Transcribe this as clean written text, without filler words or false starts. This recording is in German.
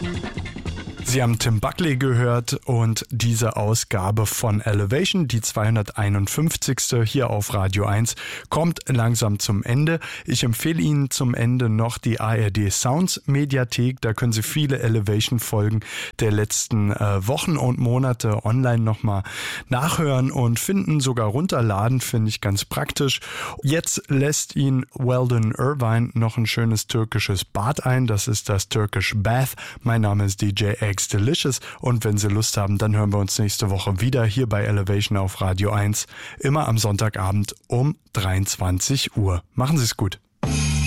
Sie haben Tim Buckley gehört und diese Ausgabe von Elevation, die 251. hier auf Radio 1, kommt langsam zum Ende. Ich empfehle Ihnen zum Ende noch die ARD Sounds Mediathek. Da können Sie viele Elevation-Folgen der letzten Wochen und Monate online nochmal nachhören und finden, sogar runterladen, finde ich ganz praktisch. Jetzt lässt Ihnen Weldon Irvine noch ein schönes türkisches Bad ein. Das ist das Turkish Bath. Mein Name ist DJ X Delicious und wenn Sie Lust haben, dann hören wir uns nächste Woche wieder hier bei Elevation auf Radio 1, immer am Sonntagabend um 23 Uhr. Machen Sie es gut.